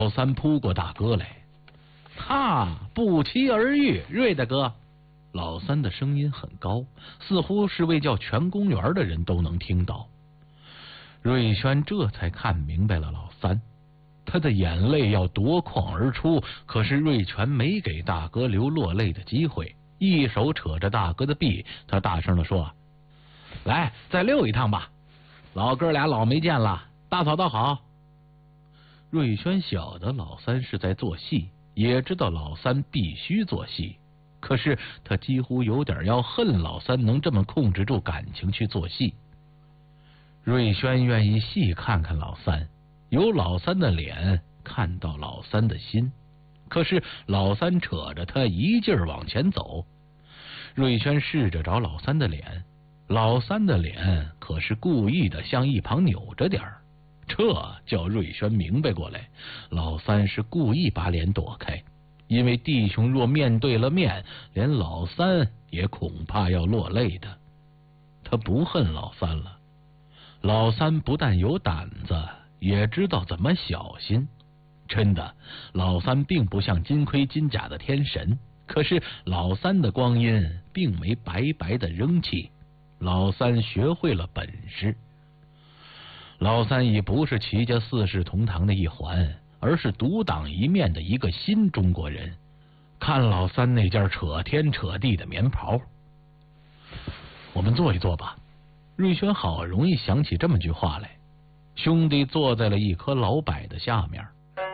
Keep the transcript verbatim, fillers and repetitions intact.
老三扑过大哥来，哈，不期而遇，瑞大哥。老三的声音很高，似乎是为叫全公园的人都能听到。瑞轩这才看明白了老三，他的眼泪要夺眶而出，可是瑞全没给大哥留落泪的机会，一手扯着大哥的臂，他大声地说：“来，再溜一趟吧，老哥俩老没见了，大嫂倒好。”瑞轩晓得老三是在做戏，也知道老三必须做戏，可是他几乎有点要恨老三能这么控制住感情去做戏。瑞轩愿意细看看老三，有老三的脸，看到老三的心，可是老三扯着他一劲儿往前走。瑞轩试着找老三的脸，老三的脸可是故意的向一旁扭着点儿，这叫瑞轩明白过来，老三是故意把脸躲开，因为弟兄若面对了面，连老三也恐怕要落泪的。他不恨老三了，老三不但有胆子，也知道怎么小心。真的，老三并不像金盔金甲的天神，可是老三的光阴并没白白的扔弃，老三学会了本事。老三已不是齐家四世同堂的一环，而是独当一面的一个新中国人。看老三那件扯天扯地的棉袍，我们坐一坐吧。瑞轩好容易想起这么句话来。兄弟坐在了一棵老柏的下面，